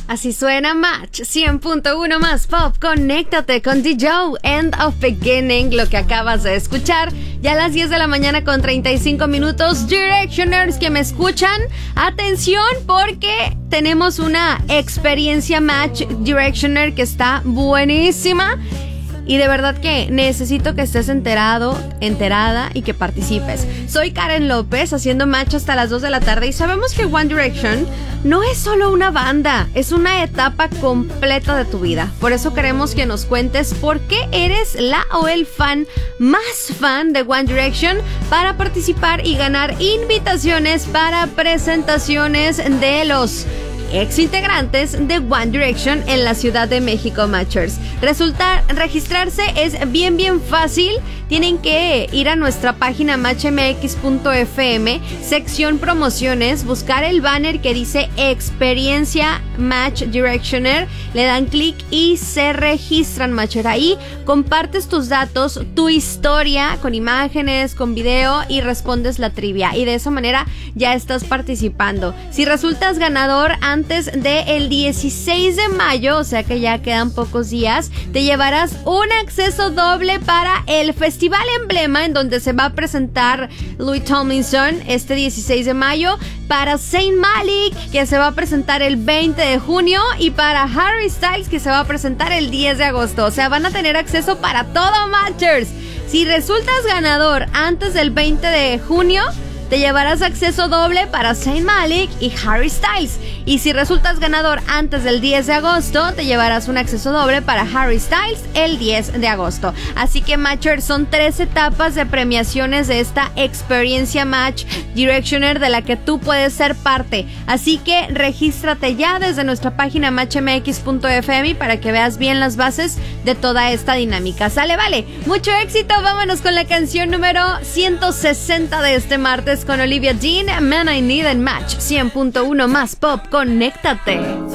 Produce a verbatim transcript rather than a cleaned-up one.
Así suena Match cien punto uno más pop. Conéctate con D J, End of Beginning, lo que acabas de escuchar. Ya a las diez de la mañana con treinta y cinco minutos. Directioners que me escuchan, atención porque tenemos una experiencia Match Directioner que está buenísima. Y de verdad que necesito que estés enterado, enterada y que participes. Soy Karen López, haciendo Match hasta las dos de la tarde. Y sabemos que One Direction no es solo una banda, es una etapa completa de tu vida. Por eso queremos que nos cuentes por qué eres la o el fan más fan de One Direction, para participar y ganar invitaciones para presentaciones de los ex integrantes de One Direction en la Ciudad de México, Matchers. Resulta, registrarse es bien bien fácil. Tienen que ir a nuestra página match m x punto f m, sección promociones, buscar el banner que dice Experiencia Match Directioner, le dan clic y se registran, Matcher. Ahí compartes tus datos, tu historia con imágenes, con video y respondes la trivia, y de esa manera ya estás participando. Si resultas ganador antes del dieciséis de mayo, o sea que ya quedan pocos días, te llevarás un acceso doble para el Festival Emblema, en donde se va a presentar Louis Tomlinson este dieciséis de mayo, para Zayn Malik, que se va a presentar el veinte de junio, y para Harry Styles, que se va a presentar el diez de agosto. O sea, van a tener acceso para todo, Matchers. Si resultas ganador antes del veinte de junio, te llevarás acceso doble para Zayn Malik y Harry Styles. Y si resultas ganador antes del diez de agosto, te llevarás un acceso doble para Harry Styles el diez de agosto. Así que, Matcher, son tres etapas de premiaciones de esta experiencia Match Directioner de la que tú puedes ser parte. Así que regístrate ya desde nuestra página match m x punto f m para que veas bien las bases de toda esta dinámica. Sale, vale. Mucho éxito. Vámonos con la canción número ciento sesenta de este martes con Olivia Dean, Man I Need en Match cien punto uno más pop. Conéctate.